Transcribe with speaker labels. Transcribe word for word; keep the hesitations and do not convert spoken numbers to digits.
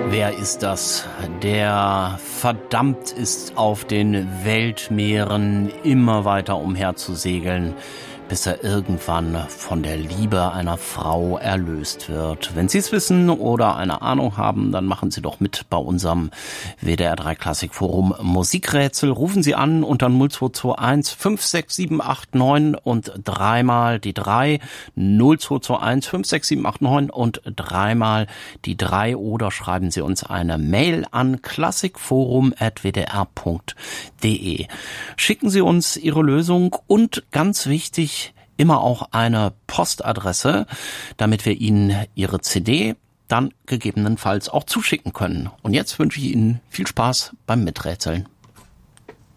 Speaker 1: Wer ist das, der verdammt ist, auf den Weltmeeren immer weiter umherzusegeln, bis er irgendwann von der Liebe einer Frau erlöst wird? Wenn Sie es wissen oder eine Ahnung haben, dann machen Sie doch mit bei unserem W D R drei Klassik Forum Musikrätsel. Rufen Sie an unter null zwei zwei eins fünf sechs sieben acht neun und dreimal die drei, null zwei zwei eins fünf sechs sieben acht neun und dreimal die drei, oder schreiben Sie uns eine Mail an klassikforum at w d r punkt d e. Schicken Sie uns Ihre Lösung und ganz wichtig, immer auch eine Postadresse, damit wir Ihnen Ihre C D dann gegebenenfalls auch zuschicken können. Und jetzt wünsche ich Ihnen viel Spaß beim Miträtseln.